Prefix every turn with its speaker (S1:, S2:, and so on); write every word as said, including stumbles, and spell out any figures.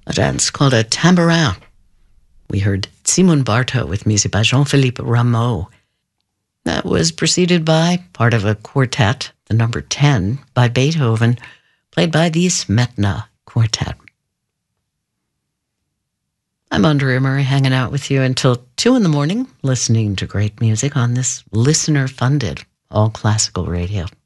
S1: a dance called a tambourin. We heard Simon Barto with music by Jean-Philippe Rameau. That was preceded by part of a quartet, the number ten, by Beethoven, played by the Smetana Quartet. I'm Andrea Murray, hanging out with you until two in the morning, listening to great music on this listener-funded all-classical radio.